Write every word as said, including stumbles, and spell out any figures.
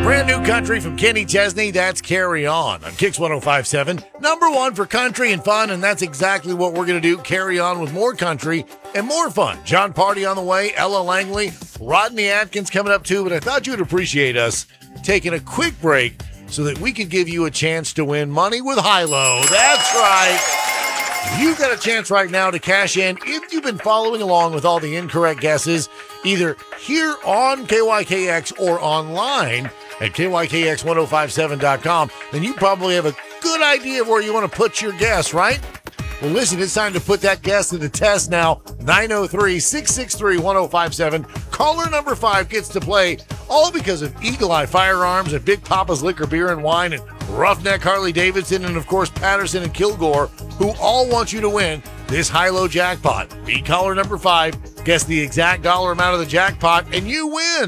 Brand new country from Kenny Chesney, that's Carry On on Kicks one oh five point seven. Number one for country and fun, and that's exactly what we're going to do. Carry on with more country and more fun. John Party on the way, Ella Langley, Rodney Atkins coming up too, but I thought you'd appreciate us taking a quick break so that we could give you a chance to win money with Hilo. That's right. You've got a chance right now to cash in if you've been following along with all the incorrect guesses, either here on K Y K X or online at K Y K X ten fifty-seven dot com, then you probably have a good idea of where you want to put your guess, right? Well, listen, it's time to put that guess to the test now. nine oh three, six six three, one oh five seven. Caller number five gets to play, all because of Eagle Eye Firearms and Big Papa's Liquor, Beer, and Wine, and Roughneck Harley Davidson, and of course Patterson and Kilgore, who all want you to win this high-low jackpot. Be caller number five, guess the exact dollar amount of the jackpot, and you win.